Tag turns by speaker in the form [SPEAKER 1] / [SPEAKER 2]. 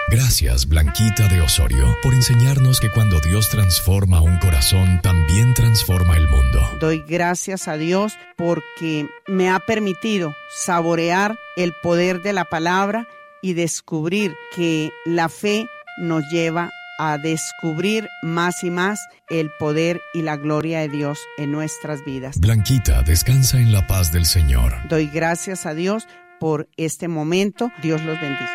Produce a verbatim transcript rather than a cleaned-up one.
[SPEAKER 1] Gracias, Blanquita de Osorio, por enseñarnos que cuando Dios transforma un corazón, también transforma el mundo.
[SPEAKER 2] Doy gracias a Dios porque me ha permitido saborear el poder de la palabra y descubrir que la fe nos lleva a descubrir más y más el poder y la gloria de Dios en nuestras vidas.
[SPEAKER 1] Blanquita, descansa en la paz del Señor.
[SPEAKER 2] Doy gracias a Dios por este momento. Dios los bendiga.